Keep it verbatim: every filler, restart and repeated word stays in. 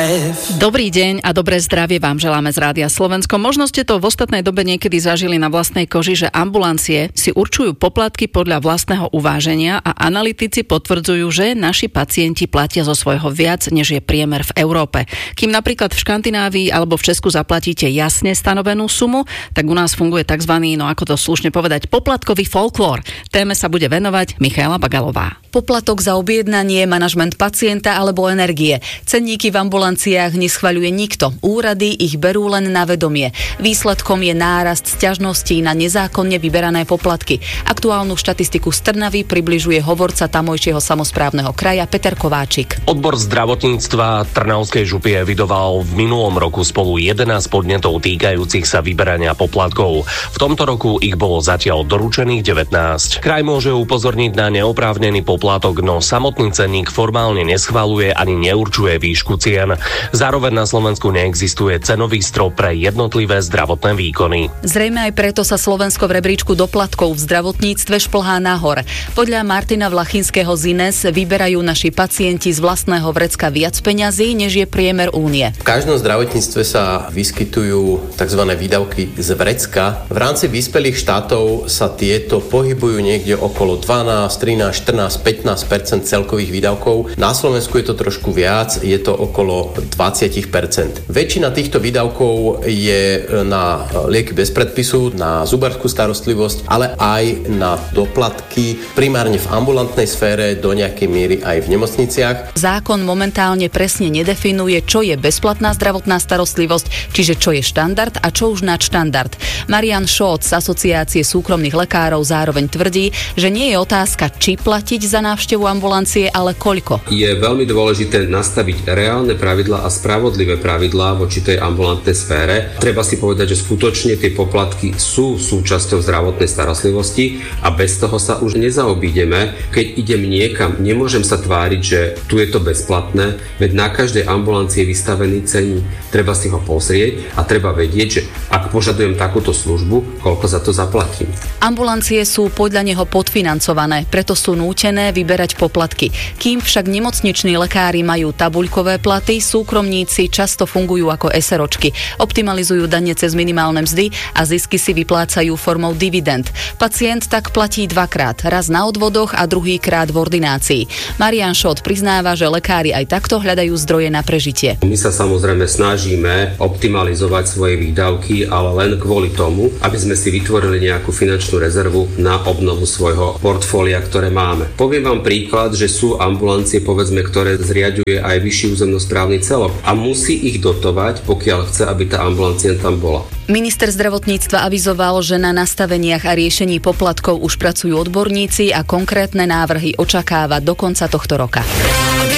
Dobrý deň a dobré zdravie vám želáme z Rádia Slovensko. Možno ste to v ostatnej dobe niekedy zažili na vlastnej koži, že ambulancie si určujú poplatky podľa vlastného uváženia a analytici potvrdzujú, že naši pacienti platia zo svojho viac, než je priemer v Európe. Kým napríklad v Škandinávii alebo v Česku zaplatíte jasne stanovenú sumu, tak u nás funguje tzv., no ako to slušne povedať, poplatkový folklór. Téme sa bude venovať Michaela Bagalová. Poplatok za objednanie, manažment pacienta alebo energie. Cenníky v ambulanciách neschvaľuje nikto. Úrady ich berú len na vedomie. Výsledkom je nárast sťažností na nezákonne vyberané poplatky. Aktuálnu štatistiku z Trnavy približuje hovorca tamojšieho samosprávneho kraja Peter Kováčik. Odbor zdravotníctva Trnavskej župy evidoval v minulom roku spolu jedenásť podnetov týkajúcich sa vyberania poplatkov. V tomto roku ich bolo zatiaľ doručených devätnásť. Kraj môže upozorniť na neoprávnený poplatok, no samotný cenník formálne neschvaľuje ani neurčuje výšku cien. Zároveň na Slovensku neexistuje cenový strop pre jednotlivé zdravotné výkony. Zrejme aj preto sa Slovensko v rebríčku doplatkov v zdravotníctve šplhá nahor. Podľa Martina Vlachinského z Ines vyberajú naši pacienti z vlastného vrecka viac peňazí, než je priemer únie. V každom zdravotníctve sa vyskytujú tzv. Výdavky z vrecka. V rámci vyspelých štátov sa tieto pohybujú niekde okolo dvanásť, trinásť, štrnásť, pätnásť percent celkových výdavkov. Na Slovensku je to trošku viac, je to okolo dvadsať percent. Väčšina týchto výdavkov je na lieky bez predpisu, na zubárskú starostlivosť, ale aj na doplatky, primárne v ambulantnej sfére, do nejakej miery aj v nemocniciach. Zákon momentálne presne nedefinuje, čo je bezplatná zdravotná starostlivosť, čiže čo je štandard a čo už nadštandard. Marian Šóc z Asociácie súkromných lekárov zároveň tvrdí, že nie je otázka, či platiť za návštevu ambulancie, ale koľko. Je veľmi dôležité nastaviť reálne pravidlá a spravodlivé pravidlá voči tej ambulantnej sfére. Treba si povedať, že skutočne tie poplatky sú súčasťou zdravotnej starostlivosti a bez toho sa už nezaobídeme. Keď idem niekam, nemôžem sa tváriť, že tu je to bezplatné, veď na každej ambulancii je vystavený cenník. Treba si ho pozrieť a treba vedieť, že ak požadujem takúto službu, koľko za to zaplatím. Ambulancie sú podľa neho podfinancované, preto sú nútené vyberať poplatky. Kým však nemocniční lekári majú tabuľkové platy, súkromníci často fungujú ako eseročky. Optimalizujú dane cez minimálne mzdy a zisky si vyplácajú formou dividend. Pacient tak platí dvakrát, raz na odvodoch a druhýkrát v ordinácii. Marian Šot priznáva, že lekári aj takto hľadajú zdroje na prežitie. My sa samozrejme snažíme optimalizovať svoje výdavky, ale len kvôli tomu, aby sme si vytvorili nejakú finančnú rezervu na obnovu svojho portfólia, ktoré máme. Poviem vám príklad, že sú ambulancie, povedzme, ktoré zriaďuje aj vyšší územnosprávny celok a musí ich dotovať, pokiaľ chce, aby tá ambulancia tam bola. Minister zdravotníctva avizoval, že na nastaveniach a riešení poplatkov už pracujú odborníci a konkrétne návrhy očakáva do konca tohto roka.